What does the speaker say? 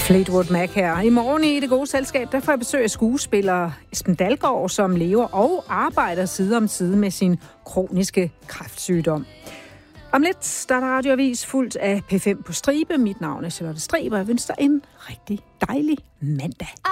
Fleetwood Mac her. I morgen i Det Gode Selskab, der får jeg besøg af skuespiller Esben Dalgaard, som lever og arbejder side om side med sin kroniske kræftsygdom. Om lidt, der er radioavis fuldt af P5 på stribe. Mit navn er Charlotte Stribe, og jeg ønsker en rigtig dejlig mandag.